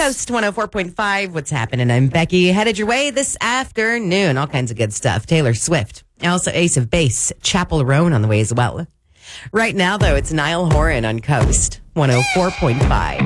Coast 104.5. What's happening? I'm Becky. Headed your way this afternoon. All kinds of good stuff. Taylor Swift. Also Ace of Base. Chapel Roan on the way as well. Right now, though, it's Niall Horan on Coast 104.5.